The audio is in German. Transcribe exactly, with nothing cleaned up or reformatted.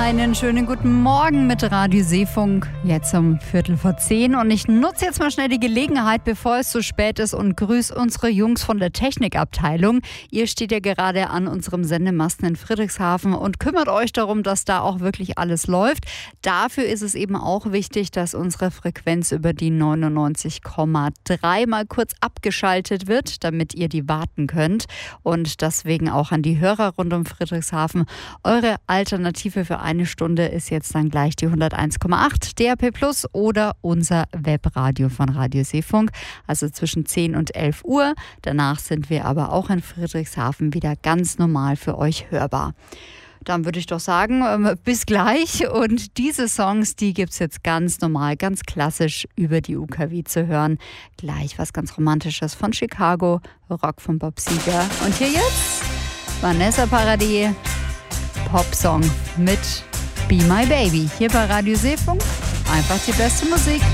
Einen schönen guten Morgen mit Radio Seefunk, jetzt um Viertel vor zehn. Und ich nutze jetzt mal schnell die Gelegenheit, bevor es so spät ist, und grüße unsere Jungs von der Technikabteilung. Ihr steht ja gerade an unserem Sendemasten in Friedrichshafen und kümmert euch darum, dass da auch wirklich alles läuft. Dafür ist es eben auch wichtig, dass unsere Frequenz über die neunundneunzig Komma drei mal kurz abgeschaltet wird, damit ihr die warten könnt. Und deswegen auch an die Hörer rund um Friedrichshafen: Eure Alternative für eine Stunde ist jetzt dann gleich die hunderteins Komma acht D A B Plus oder unser Webradio von Radio Seefunk, also zwischen zehn und elf Uhr. Danach sind wir aber auch in Friedrichshafen wieder ganz normal für euch hörbar. Dann würde ich doch sagen, ähm, bis gleich. Und diese Songs, die gibt es jetzt ganz normal, ganz klassisch über die U K W zu hören. Gleich was ganz Romantisches von Chicago, Rock von Bob Seger. Und hier jetzt Vanessa Paradis, Popsong mit Be My Baby. Hier bei Radio Seefunk einfach die beste Musik.